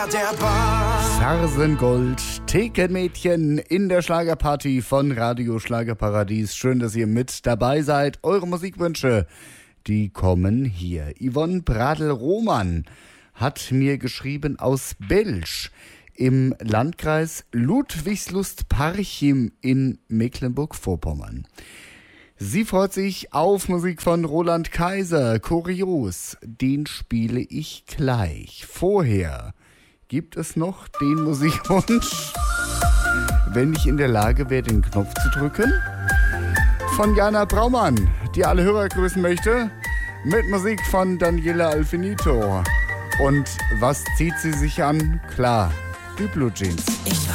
der Bar. Fersengold, Thekenmädchen in der Schlagerparty von Radio Schlagerparadies. Schön, dass ihr mit dabei seid. Eure Musikwünsche, die kommen hier. Yvonne Bradl-Roman hat mir geschrieben aus Belsch im Landkreis Ludwigslust-Parchim in Mecklenburg-Vorpommern. Sie freut sich auf Musik von Roland Kaiser, Kurios. Den spiele ich gleich. Vorher gibt es noch den Musikwunsch, wenn ich in der Lage wäre, den Knopf zu drücken, von Jana Braumann, die alle Hörer grüßen möchte, mit Musik von Daniela Alfinito. Und was zieht sie sich an? Klar, die Blue Jeans. Ich